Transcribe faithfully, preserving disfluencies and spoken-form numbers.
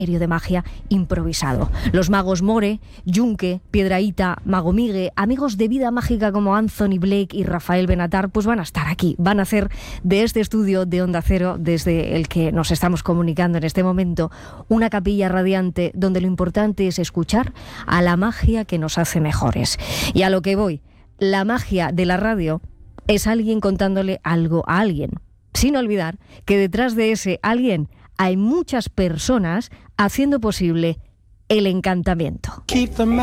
de magia improvisado. Los magos More, Yunque, Piedrahita, Mago Migue, amigos de vida mágica como Anthony Blake y Rafael Benatar, pues van a estar aquí, van a hacer de este estudio de Onda Cero, desde el que nos estamos comunicando en este momento, una capilla radiante donde lo importante es escuchar a la magia que nos hace mejores. Y a lo que voy, la magia de la radio es alguien contándole algo a alguien, sin olvidar que detrás de ese alguien hay muchas personas haciendo posible el encantamiento.